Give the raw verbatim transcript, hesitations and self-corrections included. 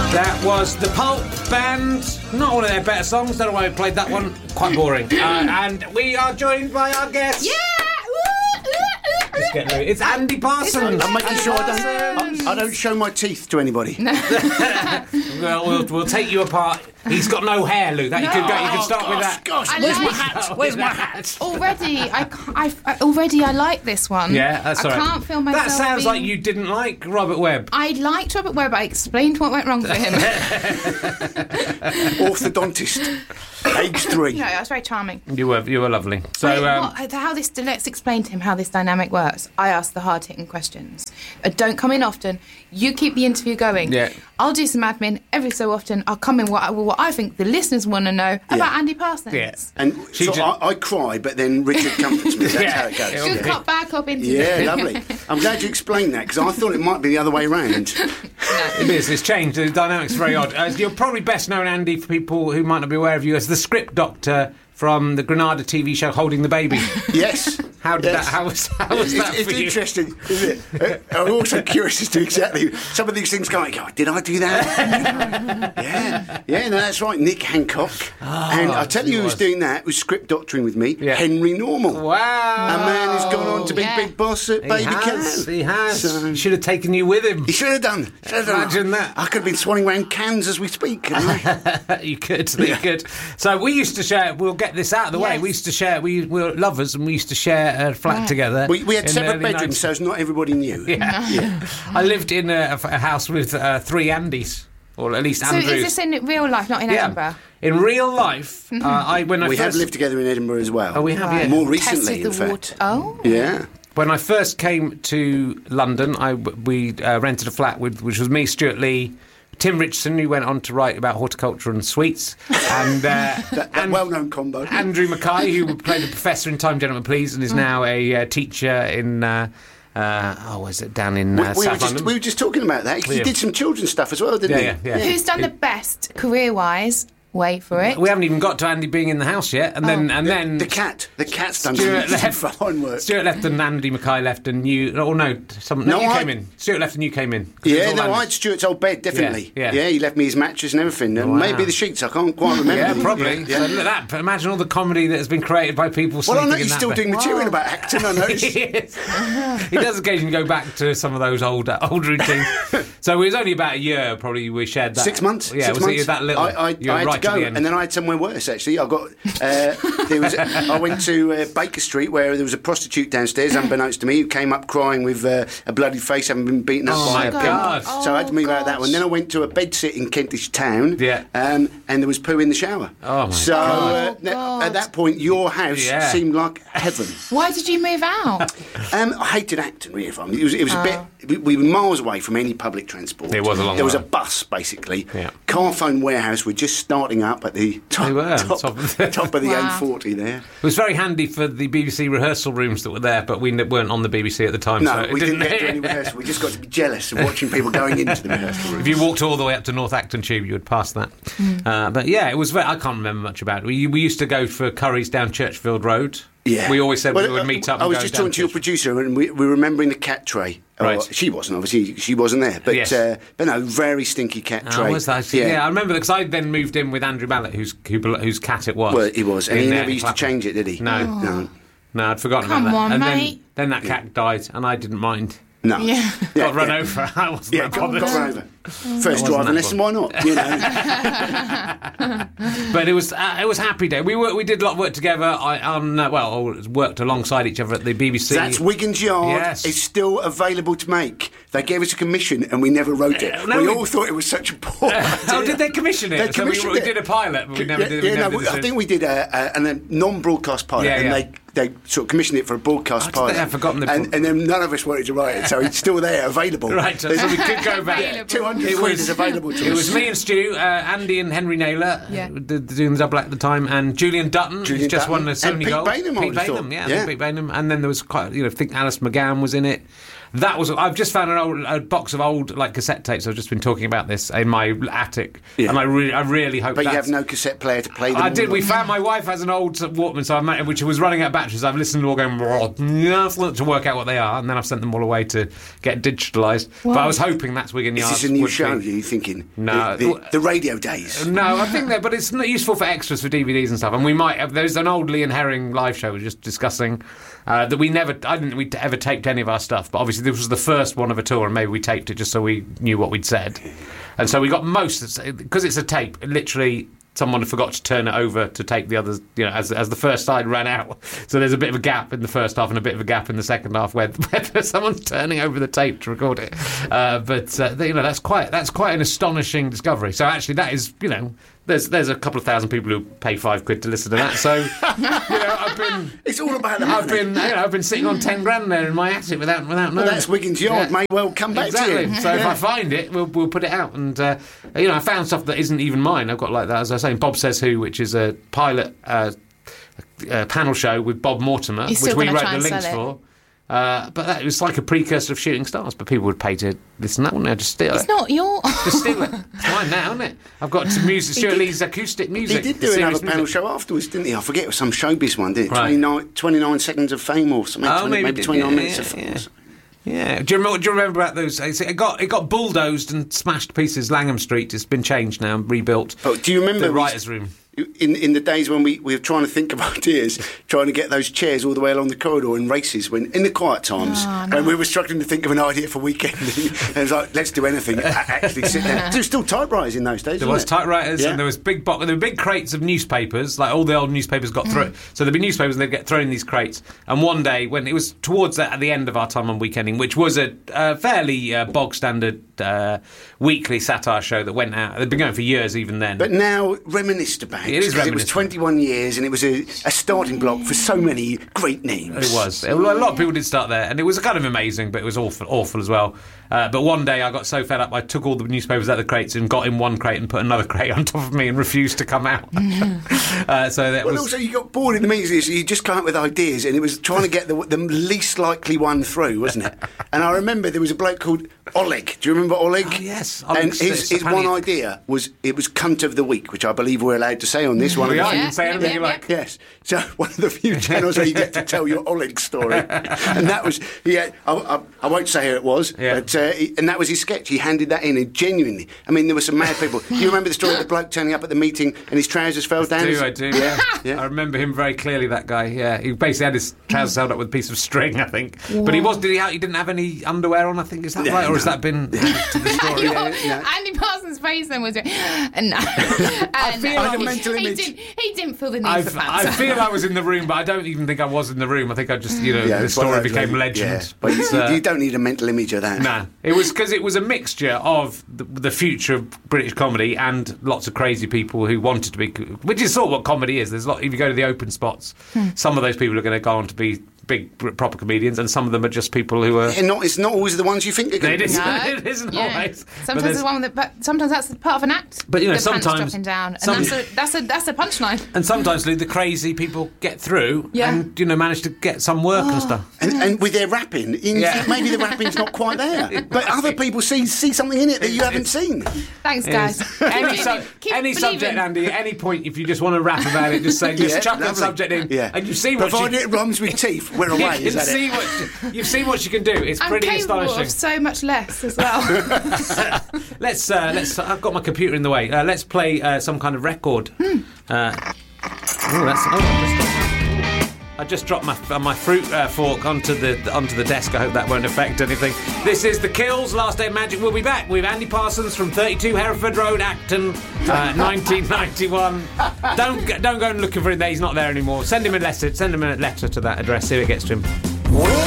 That was the Pulp Band. Not one of their better songs. Don't know why we played that one. Quite boring. Uh, and we are joined by our guest. Yeah! Let's get ready. It's Andy Parsons. I'm making sure I don't, I, I don't show my teeth to anybody. well, we'll we'll take you apart. He's got no hair, Lou. That you could go. You can start oh, with gosh, that. Gosh, I where's like- my hat? Where's my hat? Already, I, ca- I, I already I like this one. Yeah, that's I all right. can't feel myself. That sounds being... like you didn't like Robert Webb. I liked Robert Webb. I explained what went wrong for him. Orthodontist, age three. No, I was very charming. You were you were lovely. So Wait, um, what, how this? Let's explain to him how this dynamic works. I ask the hard-hitting questions. I don't come in often. You keep the interview going. Yeah. I'll do some admin every so often. I'll come in what I, what I think the listeners want to know about Andy Parsons. Yeah. And She so ju- I, I cry, but then Richard comforts me. That's Yeah. how it goes. It'll Good be- cop, bad cop interview. Yeah, lovely. I'm glad you explained that, because I thought it might be the other way round. It is. It's changed. The dynamic's very odd. Uh, you're probably best known, Andy, for people who might not be aware of you, as the script doctor from the Granada T V show Holding the Baby. Yes. How did Yes. that? How was, how was It's, that it's for you? interesting, isn't it? Uh, I'm also curious as to exactly some of these things. Going, oh, did I do that? yeah, yeah, no, that's right. Nick Hancock, and I tell you, who was was. doing that was script doctoring with me. Yeah. Henry Normal, Wow. a man who's gone on to be Yeah. big boss at He Baby has. Cow. He has. So- He should have taken you with him. He should have done. Should have done. Imagine that. I could have been swanning around cans as we speak. couldn't I? You could, you could. So we used to share. We'll get this out of the way. Yes. We used to share. We were lovers, and we used to share a flat together. we, we had in the separate early bedrooms, nineties. so as not everybody knew. Yeah. I lived in a, a house with uh, three Andys, or at least So Andrews. is this in real life, not in yeah. Edinburgh? In real life, uh, I when I We first have lived together in Edinburgh as well. Oh, we have, yeah. More Test recently, of in the fact. water. Oh. Yeah. when I first came to London, I we uh, rented a flat with which was me, Stuart Lee, Tim Richardson, who went on to write about horticulture and sweets, and uh, That, that and well-known combo. Andrew Mackay, who played the professor in Time Gentlemen Please and is now a uh, teacher in uh, uh, oh, was it down in uh, we, we, were South just, London? we were just talking about that. 'Cause Yeah. He did some children's stuff as well, didn't Yeah, he? yeah, yeah. Who's done the best career-wise? Wait for it. We haven't even got to Andy being in the house yet, and then and then The cat. The cat's done Stuart some, left. some fine work. Stuart left and Andy Mackay left, and you. Oh no, some, no, No, you I- came in. Stuart left and you came in. 'Cause it was Yeah, all no, Andy. I had Stuart's old bed, definitely. Yeah, yeah. he left me his mattress and everything. And Wow. maybe the sheets, I can't quite remember. Yeah, them. probably. Yeah. So look at that. Imagine all the comedy that has been created by people Well, sleeping I know in he's that still bed. doing material about acting, I noticed. He is. He does occasionally go back to some of those old uh, old routines. So it was only about a year, probably, we shared that. Six months. Yeah, six was months. it that little? I, I, You were I had right to at go, the end. and then I had somewhere worse. Actually, I got. Uh, there was. I went to uh, Baker Street, where there was a prostitute downstairs, unbeknownst to me, who came up crying with uh, a bloody face, having been beaten up Oh, by my a pimp. God. So I had to move out of that gosh. one. Then I went to a bed sit in Kentish Town. Yeah. Um, and there was poo in the shower. Oh, my so God. uh, Oh, th- God. at that point, your house Yeah. seemed like heaven. Why did you move out? Um, I hated acting, really. If I'm, it was, it was a bit. We, we were miles away from any public transport. It was a long There was way. a bus, basically. Yeah. Carphone Warehouse were just starting up at the top, They were, top, top of the- top of the Wow. A forty there. It was very handy for the B B C rehearsal rooms that were there, but we n- weren't on the B B C at the time. No, so it we didn't didn't get to any rehearsal. We just got to be jealous of watching people going into the rehearsal room. If you walked all the way up to North Acton Tube, you would pass that. Uh, but yeah, it was. Very, I can't remember much about it. We, we used to go for curries down Churchfield Road. Yeah. We always said Well, we would uh, meet up. I and was go just down talking to your Church- producer, and we we were remembering the cat tray. Right. Oh, she wasn't, obviously. She wasn't there. But, Yes. uh, but no, very stinky cat Oh, tray. was that? Yeah. I remember because I then moved in with Andrew Mallet, whose who, bel- whose cat it was. Well, he was. And in he there never in used to Clapham. change it, did he? No. No. No, I'd forgotten Come about that. on, and mate. then, then that cat died, and I didn't mind. No. Yeah. Got run yeah. over. I wasn't Yeah, that got, bothered. got run over. First wasn't driving that lesson, why not? You know. But it was uh, it was happy day. We were, we did a lot of work together. I um uh, well worked alongside each other at the B B C. That's Wigan's Yard. Yes. It's still available to make. They gave us a commission and we never wrote it. Uh, no, we, we- all thought it was such a poor idea. Oh, did they commission it? They So we- commissioned we, it. did a pilot, but we never yeah, did. We yeah, never no, did I the- think we did a, a, a non-broadcast pilot, Yeah, and yeah. they they sort of commissioned it for a broadcast Oh, did pilot. they? I've forgotten the- and, and then none of us wanted to write it, so it's still there, available. Right, so we could go back. Yeah, two hundred It quid was- is available to It us. was me and Stu, uh, Andy and Henry Naylor, Yeah. uh, d- doing the double act at the time, and Julian Dutton, who's Julian just Dutton. won the And Sony Pete Gold. Bainham, I Pete would have Bainham, thought. yeah, I Yeah. think Pete Bainham, and then there was quite, you know, I think Alice McGowan was in it. That was. I've just found an old a box of old like cassette tapes. I've just been talking about this in my attic, Yeah. and I really, I really hope. But that's, you have no cassette player to play them. I all did. We on. found my wife has an old Walkman, so I made, which was running out of batteries. I've listened to all going to work out what they are, and then I've sent them all away to get digitalised. But I was hoping that's Wigan Is Yards. this a new would show? be- Are you thinking? No. The, the, the radio days. No, I think that, but it's not useful for extras for D V Ds and stuff. And we might have, there's an old Lee and Herring live show we were just discussing uh, that we never, I didn't, we ever taped any of our stuff. But obviously this was the first one of a tour, and maybe we taped it just so we knew what we'd said. And so we got most, because it's a tape, literally. Someone forgot to turn it over to take the others, you know, as as the first side ran out. So there's a bit of a gap in the first half and a bit of a gap in the second half where, where someone's turning over the tape to record it. Uh, but uh, you know, that's quite that's quite an astonishing discovery. So actually, that is, you know, there's there's a couple of thousand people who pay five quid to listen to that. So you know, I've been It's all about the I've money. been you know, I've been sitting on ten grand there in my attic without without knowing. Well, that's Wigan's Yard, Yeah. mate. Well, come back Exactly. to you. So if Yeah. I find it, we'll we'll put it out. And uh, you know, I found stuff that isn't even mine. I've got like that, as I was saying, Bob Says Who, which is a pilot uh, uh, panel show with Bob Mortimer, You're which still we gonna wrote try the and links sell it. for. Uh, but that was like a precursor of Shooting Stars. But people would pay to listen to that, wouldn't they? Just steal It's it. not your. Just steal it. It's mine now, isn't it? I've got some music, He Stuart did- Lee's acoustic He music. did do another serious panel music. show afterwards, didn't he? I forget, it was some showbiz one, didn't it? Right. twenty-nine, twenty-nine seconds of fame or something. Oh, twenty, maybe maybe did, twenty-nine yeah, minutes yeah, of fame. yeah. Yeah. Do you remember? Do you remember about those? It got it got bulldozed and smashed to pieces. Langham Street. It's been changed now, and rebuilt. Oh, do you remember the we- writers' room? In in the days when we, we were trying to think of ideas, trying to get those chairs all the way along the corridor in races, when in the quiet times, Oh, no. and we were struggling to think of an idea for weekend. And it was like, let's do anything. a- Actually sit down. There was still typewriters in those days. There wasn't was it? typewriters, Yeah. and there was big bo- there were big crates of newspapers. Like all the old newspapers got through. So there'd be newspapers, and they'd get thrown in these crates. And one day, when it was towards that at the end of our time on Weekending, which was a, a fairly uh, bog standard uh, weekly satire show that went out. They'd been going for years, even then. But now reminisced about It is 'cause It was reminiscent. twenty-one years, and it was a, a starting block for so many great names. It was. A lot of people did start there, and it was kind of amazing, but it was awful, awful as well. Uh, but one day I got so fed up, I took all the newspapers out of the crates and got in one crate and put another crate on top of me and refused to come out. uh, so that Well, was. also you got bored in the meetings, so you just came up with ideas, and it was trying to get the, the least likely one through, wasn't it? And I remember there was a bloke called Oleg. Do you remember Oleg? Oh, yes. Oleg And his, his Stepanek. one idea was it was cunt of the week, which I believe we're allowed to say on this one. We of are. the- You can say anything you like. Yes. So one of the few channels where you get to tell your Oleg story, and that was yeah. I, I, I won't say who it was, Yeah. but uh, he, and that was his sketch. He handed that in, and genuinely, I mean, there were some mad people. You remember the story of the bloke turning up at the meeting and his trousers fell down? I his- do, I do. Yeah, yeah. I remember him very clearly. That guy, yeah, he basically had his trousers held up with a piece of string, I think. But he was did he? He didn't have any underwear on. I think is that Yeah, right, or has no. that been added to the story? Your- yeah. Andy Parsons' face then was doing, and no. I feel like he, a mental he image. Didn't, he didn't feel the need I, for I banter. feel I was in the room, but I don't even think I was in the room. I think I just, you know, Yeah, the it's one story of those became where- legend. yeah. But you, uh, you don't need a mental image of that. Nah, it was because it was a mixture of the, the future of British comedy and lots of crazy people who wanted to be, which is sort of what comedy is. There's a lot. If you go to the open spots, some of those people are going to go on to be big pr- proper comedians, and some of them are just people who are. And not, it's not always the ones you think are It going to be. isn't. No. It isn't Yeah. always. But Sometimes there's- there's one that, but sometimes that's part of an act. But, you know, the pants sometimes- dropping down, and some- that's a that's a that's a punchline. And sometimes, Lou, the crazy people get through Yeah. and, you know, manage to get some work and stuff. And, and with their rapping, in, Yeah. maybe the rapping's not quite there, but other people see see something in it that you haven't seen. Thanks, guys. Yes. Any, Keep- su- keep any believing. subject, Andy, at any point, if you just want to rap about it, just say, just Yeah, chuck that lovely. subject in, Yeah. and you've seen what Provided you, it rhymes with teeth, we're you away. can Is that see it? what you've seen what you can do. It's I'm pretty capable astonishing. of so much less as well. Let's uh, let's. I've got my computer in the way. Uh, let's play uh, some kind of record. Hmm. Uh, oh, that's. Oh, I just- I just dropped my uh, my fruit uh, fork onto the onto the desk. I hope that won't affect anything. This is The Kills. Last Day of Magic. We'll be back with Andy Parsons from thirty-two Hereford Road, Acton, uh, nineteen ninety-one. Don't g- don't go and looking for him there. He's not there anymore. Send him a letter. Send him a letter to that address. See if it gets to him.